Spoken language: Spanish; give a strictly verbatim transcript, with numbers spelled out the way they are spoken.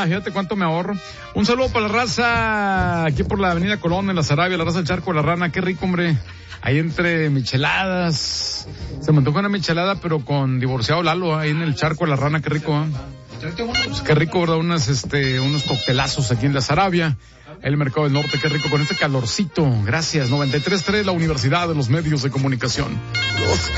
Ah, fíjate cuánto me ahorro. Un saludo para la raza aquí por la avenida Colón, en la Sarabia, la raza del Charco de la Rana. Qué rico, hombre. Ahí entre micheladas. Se me antoja una michelada, pero con divorciado Lalo, ahí en el Charco de la Rana. Qué rico, ¿eh? Pues qué rico, ¿verdad? Unas, este, unos coctelazos aquí en la Sarabia. El Mercado del Norte, qué rico con este calorcito. Gracias. noventa y tres punto tres, la Universidad de los Medios de Comunicación. Los